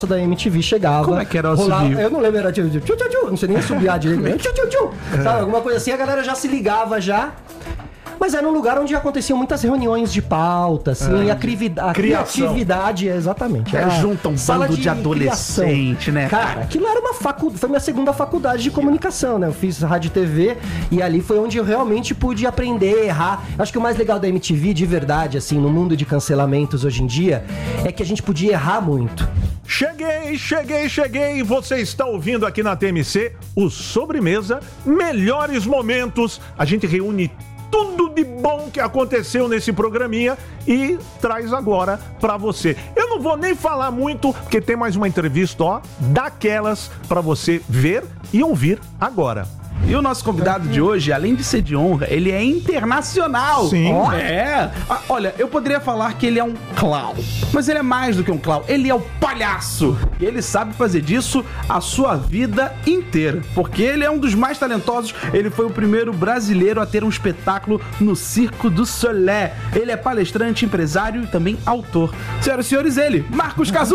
da MTV chegava. Como é que era o assobio? Eu não lembro, era tipo, tchu, tchu, tchu, não sei nem assobiar direito. Tchu, tchu, tchu. Sabe, alguma coisa assim, a galera já se ligava já. Mas era um lugar onde aconteciam mutas reuniões de pauta, assim, a criatividade, exatamente. Junta um bando de adolescente, né? Cara, aquilo era foi minha segunda faculdade de comunicação, né? Eu fiz rádio e TV e ali foi onde eu realmente pude aprender, errar. Acho que o mais legal da MTV, de verdade, assim, no mundo de cancelamentos hoje em dia, é que a gente podia errar muito. Cheguei! Você está ouvindo aqui na TMC o Sobremesa, melhores momentos. A gente reúne tudo de bom que aconteceu nesse programinha e traz agora pra você. Eu não vou nem falar muito, porque tem mais uma entrevista, ó, daquelas pra você ver e ouvir agora. E o nosso convidado de hoje, além de ser de honra, ele é internacional. Sim. Olha, eu poderia falar que ele é um clown, mas ele é mais do que um clown. Ele é o palhaço. E ele sabe fazer disso a sua vida inteira, porque ele é um dos mais talentosos. Ele foi o primeiro brasileiro a ter um espetáculo no Cirque du Soleil. Ele é palestrante, empresário e também autor. Senhoras e senhores, ele, Marcos Cazu!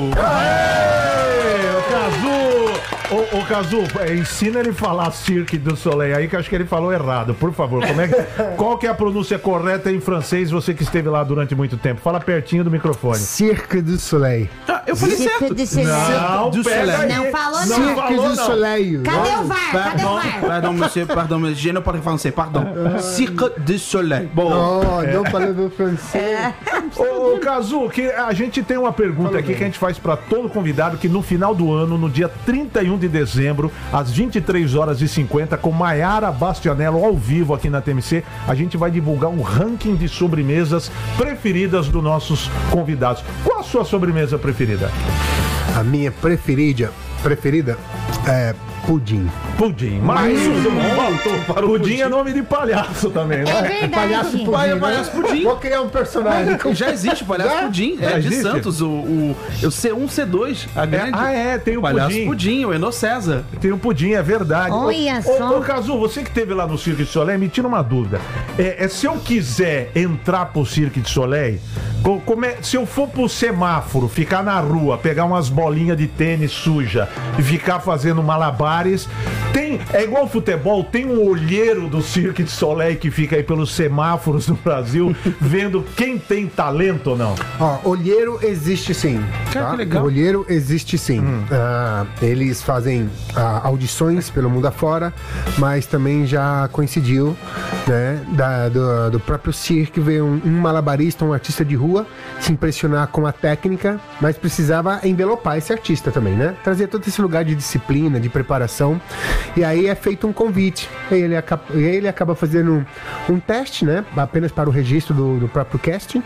Aê, o Cazu! Ô Cazu, ensina ele a falar Cirque du Soleil aí, que acho que ele falou errado. Por favor, qual que é a pronúncia correta em francês, você que esteve lá durante muito tempo? Fala pertinho do microfone. Cirque du Soleil. Eu falei certo. Não, pega aí. Não falou, não. Cirque du Soleil. Cadê o VAR? Cadê o VAr? Pardon, monsieur, je ne parle français, pardon. Cirque du Soleil. Bom. Não falando francês. Ô, Cazu, que a gente tem uma pergunta aqui que a gente faz pra todo convidado, que no final do ano, no dia 31 de dezembro, às 23h50, com Maiara Bastianello ao vivo aqui na TMC, a gente vai divulgar um ranking de sobremesas preferidas dos nossos convidados. Qual a sua sobremesa preferida? A minha preferida é pudim. Pudim. Mais um voltou para o pudim. É nome de palhaço também, né? É verdade. Palhaço pudim. Palhaço pudim. Vou criar um personagem. Já existe o Palhaço Pudim, Já de existe? Santos, o C1, C2, a grande. Tem o Palhaço pudim. Pudim, o Enô César. Tem um pudim, é verdade. Olha só. Ô, Cazu, você que esteve lá no Cirque du Soleil, me tira uma dúvida. Se eu quiser entrar pro Cirque du Soleil, se eu for pro semáforo, ficar na rua, pegar umas bolinhas de tênis suja e ficar fazendo malabares, é igual futebol, tem um olheiro do Cirque du Soleil que fica aí pelos semáforos do Brasil, vendo quem tem talento ou não? Olheiro existe sim. Cara, que legal. Olheiro existe sim. Eles fazem audições pelo mundo afora, mas também já coincidiu, né, do próprio cirque ver um malabarista, um artista de rua, se impressionar com a técnica, mas precisava envelopar esse artista também, né? Trazer todo esse lugar de disciplina, de preparação. E aí é feito um convite. Ele acaba fazendo um teste, né? Apenas para o registro do próprio casting.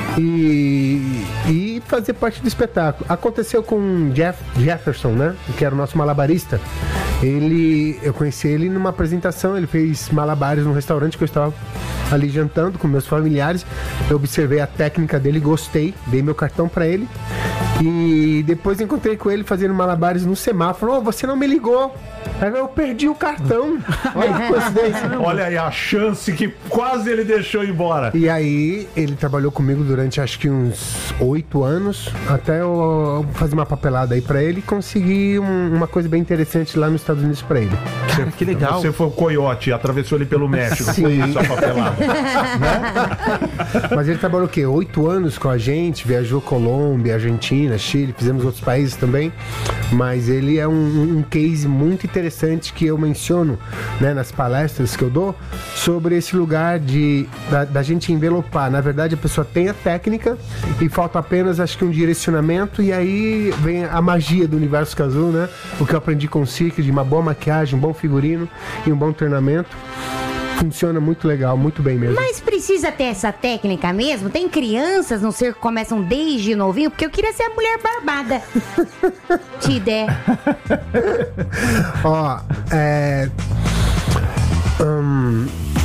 E fazer parte do espetáculo. Aconteceu com o Jefferson, né? Que era o nosso malabarista. Eu conheci ele numa apresentação. Ele fez malabares num restaurante que eu estava ali jantando com meus familiares. Eu observei a técnica dele, gostei, dei meu cartão para ele. E depois encontrei com ele fazendo malabares no semáforo. Você não me ligou. Aí eu perdi o cartão. Olha que coincidência. Olha aí a chance que quase ele deixou embora. E aí ele trabalhou comigo durante acho que uns 8 anos, até eu fazer uma papelada aí pra ele e conseguir uma coisa bem interessante lá nos Estados Unidos pra ele. Cara, que legal. Você foi o coiote, atravessou ele pelo México. Sim. Foi isso a papelada. Mas ele trabalhou o quê? 8 anos com a gente, viajou Colômbia, Argentina, Chile, fizemos outros países também, mas ele é um case muito interessante que eu menciono, né, nas palestras que eu dou, sobre esse lugar da gente envelopar. Na verdade, a pessoa tem a técnica e falta apenas, acho que, um direcionamento, e aí vem a magia do Universo Cazu, né? O que eu aprendi com o circo, de uma boa maquiagem, um bom figurino e um bom treinamento. Funciona muito legal, muito bem mesmo. Mas precisa ter essa técnica mesmo? Tem crianças no circo que começam desde novinho? Porque eu queria ser a mulher barbada. Te der.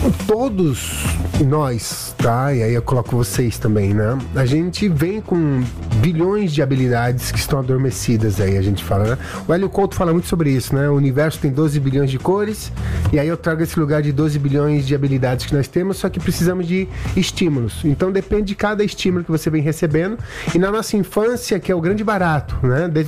Todos nós, tá? E aí eu coloco vocês também, né? A gente vem com bilhões de habilidades que estão adormecidas aí, a gente fala, né? O Hélio Couto fala muito sobre isso, né? O universo tem 12 bilhões de cores, e aí eu trago esse lugar de 12 bilhões de habilidades que nós temos, só que precisamos de estímulos. Então depende de cada estímulo que você vem recebendo. E na nossa infância, que é o grande barato, né?